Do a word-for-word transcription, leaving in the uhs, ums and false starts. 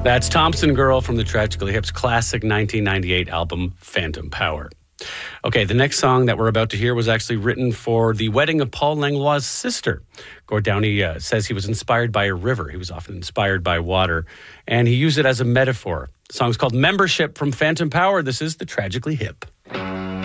That's Thompson Girl from the Tragically Hip's classic nineteen ninety-eight album, Phantom Power. Okay, the next song that we're about to hear was actually written for the wedding of Paul Langlois' sister. Gord Downie uh, says he was inspired by a river. He was often inspired by water, and he used it as a metaphor. The song's called Membership from Phantom Power. This is the Tragically Hip.